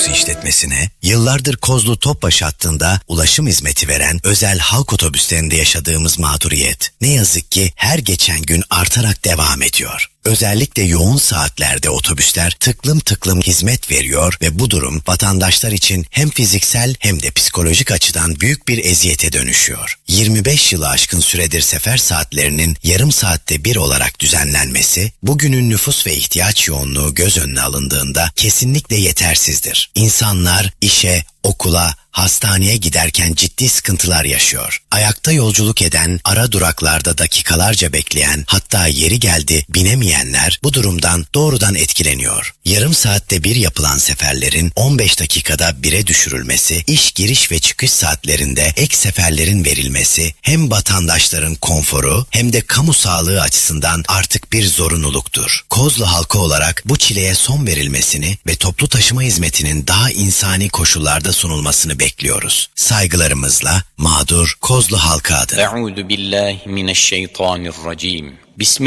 otobüsü işletmesine, yıllardır Kozlu Topbaşı hattında ulaşım hizmeti veren özel halk otobüslerinde yaşadığımız mağduriyet ne yazık ki her geçen gün artarak devam ediyor. Özellikle yoğun saatlerde otobüsler tıklım tıklım hizmet veriyor ve bu durum vatandaşlar için hem fiziksel hem de psikolojik açıdan büyük bir eziyete dönüşüyor. 25 yılı aşkın süredir sefer saatlerinin yarım saatte bir olarak düzenlenmesi, bugünün nüfus ve ihtiyaç yoğunluğu göz önüne alındığında kesinlikle yetersizdir. İnsanlar işe, okula, hastaneye giderken ciddi sıkıntılar yaşıyor. Ayakta yolculuk eden, ara duraklarda dakikalarca bekleyen, hatta yeri geldi binemeyenler bu durumdan doğrudan etkileniyor. Yarım saatte bir yapılan seferlerin 15 dakikada 1'e düşürülmesi, iş giriş ve çıkış saatlerinde ek seferlerin verilmesi hem vatandaşların konforu hem de kamu sağlığı açısından artık bir zorunluluktur. Kozlu halkı olarak bu çileye son verilmesini ve toplu taşıma hizmetinin daha insani koşullarda sunulmasını bekliyoruz. Saygılarımızla mağdur Kozlu halkı adına. Euzu billahi mineşşeytanirracim.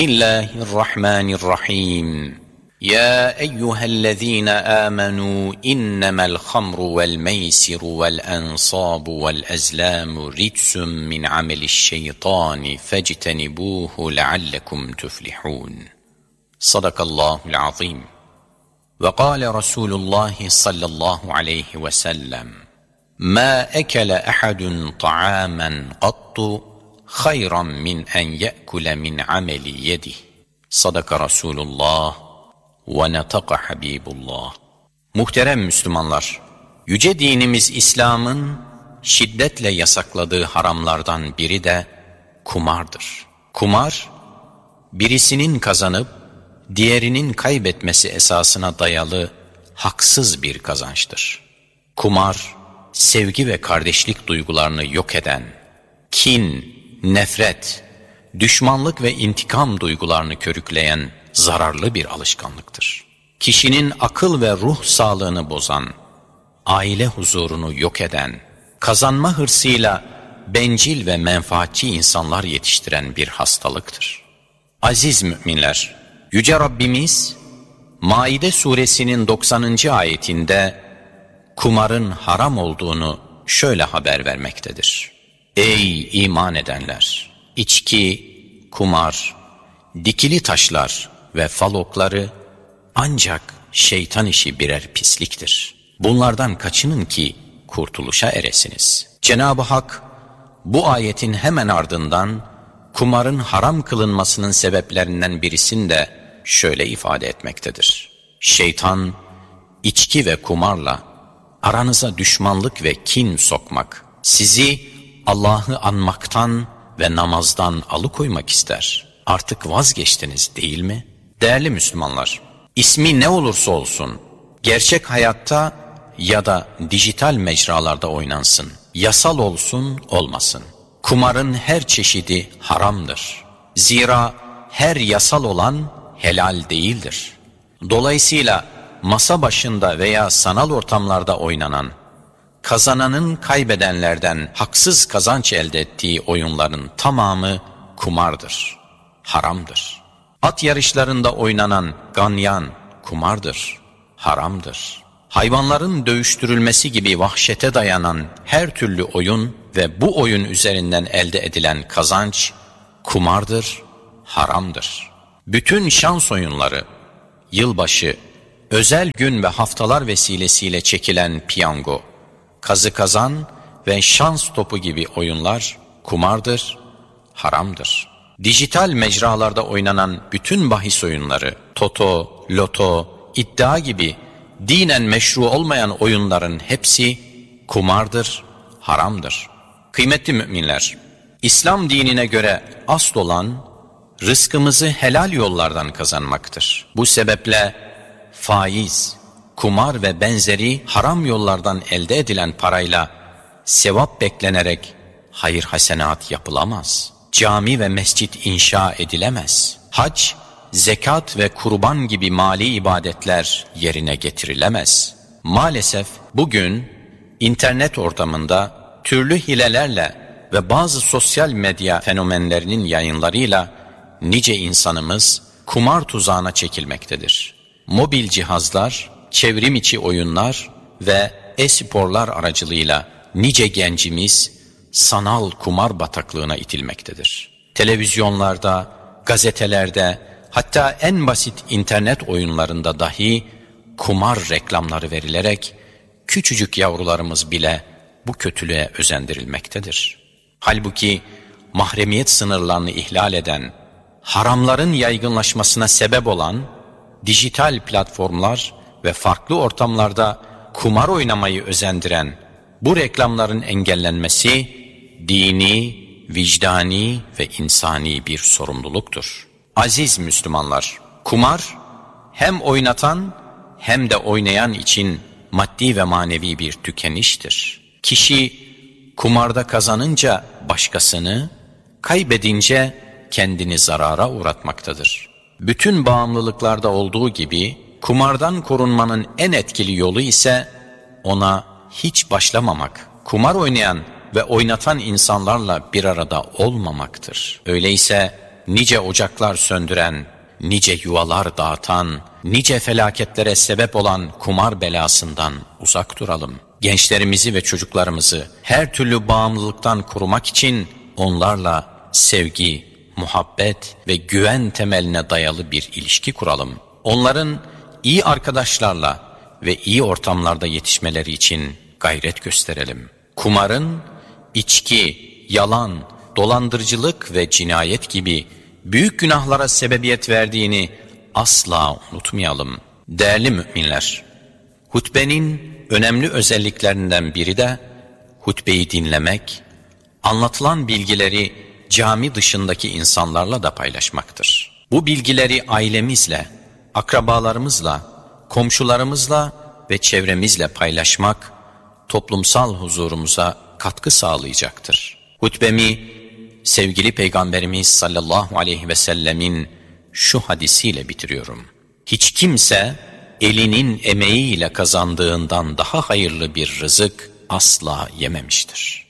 Bismillahirrahmanirrahim. Ya eyyühellezine amenu innemel hamru vel meysiru vel ensabu vel ezlamu ritsun min amelişşeytani fectenibuhu leallekum tuflihun. Sadakallahul azim. Ve kâle Resulullah sallallahu aleyhi ve sellem: مَا أَكَلَ أَحَدٌ طَعَامًا قَطُّ خَيْرًا مِنْ أَنْ يَأْكُلَ مِنْ عَمَلِ يَدِهِ. Sadaka Resulullah ve netaka Habibullah. Muhterem Müslümanlar, yüce dinimiz İslam'ın şiddetle yasakladığı haramlardan biri de kumardır. Kumar, birisinin kazanıp diğerinin kaybetmesi esasına dayalı haksız bir kazançtır. Kumar, sevgi ve kardeşlik duygularını yok eden, kin, nefret, düşmanlık ve intikam duygularını körükleyen zararlı bir alışkanlıktır. Kişinin akıl ve ruh sağlığını bozan, aile huzurunu yok eden, kazanma hırsıyla bencil ve menfaatçi insanlar yetiştiren bir hastalıktır. Aziz müminler, Yüce Rabbimiz, Maide suresinin 90. ayetinde kumarın haram olduğunu şöyle haber vermektedir. Ey iman edenler! İçki, kumar, dikili taşlar ve fal okları ancak şeytan işi birer pisliktir. Bunlardan kaçının ki kurtuluşa eresiniz. Cenab-ı Hak bu ayetin hemen ardından kumarın haram kılınmasının sebeplerinden birisini de şöyle ifade etmektedir. Şeytan, içki ve kumarla aranıza düşmanlık ve kin sokmak, sizi Allah'ı anmaktan ve namazdan alıkoymak ister. Artık vazgeçtiniz değil mi? Değerli Müslümanlar, ismi ne olursa olsun, gerçek hayatta ya da dijital mecralarda oynansın, yasal olsun olmasın, kumarın her çeşidi haramdır. Zira her yasal olan helal değildir. Dolayısıyla masa başında veya sanal ortamlarda oynanan, kazananın kaybedenlerden haksız kazanç elde ettiği oyunların tamamı kumardır, haramdır. At yarışlarında oynanan ganyan kumardır, haramdır. Hayvanların dövüştürülmesi gibi vahşete dayanan her türlü oyun ve bu oyun üzerinden elde edilen kazanç kumardır, haramdır. Bütün şans oyunları, yılbaşı, özel gün ve haftalar vesilesiyle çekilen piyango, kazı kazan ve şans topu gibi oyunlar kumardır, haramdır. Dijital mecralarda oynanan bütün bahis oyunları, toto, loto, iddia gibi dinen meşru olmayan oyunların hepsi kumardır, haramdır. Kıymetli müminler, İslam dinine göre asıl olan rızkımızı helal yollardan kazanmaktır. Bu sebeple faiz, kumar ve benzeri haram yollardan elde edilen parayla sevap beklenerek hayır hasenat yapılamaz. Cami ve mescit inşa edilemez. Hac, zekat ve kurban gibi mali ibadetler yerine getirilemez. Maalesef bugün internet ortamında türlü hilelerle ve bazı sosyal medya fenomenlerinin yayınlarıyla nice insanımız kumar tuzağına çekilmektedir. Mobil cihazlar, çevrim içi oyunlar ve e-sporlar aracılığıyla nice gencimiz sanal kumar bataklığına itilmektedir. Televizyonlarda, gazetelerde, hatta en basit internet oyunlarında dahi kumar reklamları verilerek küçücük yavrularımız bile bu kötülüğe özendirilmektedir. Halbuki mahremiyet sınırlarını ihlal eden, haramların yaygınlaşmasına sebep olan dijital platformlar ve farklı ortamlarda kumar oynamayı özendiren bu reklamların engellenmesi dini, vicdani ve insani bir sorumluluktur. Aziz Müslümanlar, kumar hem oynatan hem de oynayan için maddi ve manevi bir tükeniştir. Kişi kumarda kazanınca başkasını, kaybedince kendini zarara uğratmaktadır. Bütün bağımlılıklarda olduğu gibi kumardan korunmanın en etkili yolu ise ona hiç başlamamak, kumar oynayan ve oynatan insanlarla bir arada olmamaktır. Öyleyse nice ocaklar söndüren, nice yuvalar dağıtan, nice felaketlere sebep olan kumar belasından uzak duralım. Gençlerimizi ve çocuklarımızı her türlü bağımlılıktan korumak için onlarla sevgi, muhabbet ve güven temeline dayalı bir ilişki kuralım. Onların iyi arkadaşlarla ve iyi ortamlarda yetişmeleri için gayret gösterelim. Kumarın içki, yalan, dolandırıcılık ve cinayet gibi büyük günahlara sebebiyet verdiğini asla unutmayalım. Değerli müminler, hutbenin önemli özelliklerinden biri de hutbeyi dinlemek, anlatılan bilgileri cami dışındaki insanlarla da paylaşmaktır. Bu bilgileri ailemizle, akrabalarımızla, komşularımızla ve çevremizle paylaşmak, toplumsal huzurumuza katkı sağlayacaktır. Hutbemi sevgili Peygamberimiz sallallahu aleyhi ve sellemin şu hadisiyle bitiriyorum. Hiç kimse elinin emeğiyle kazandığından daha hayırlı bir rızık asla yememiştir.